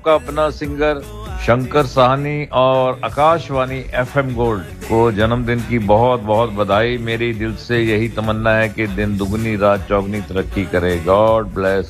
आपका अपना सिंगर शंकर साहनी और आकाशवाणी एफएम गोल्ड को जन्मदिन की बहुत बहुत बधाई। मेरी दिल से यही तमन्ना है कि दिन दुगनी रात चौगनी तरक्की करे। God bless.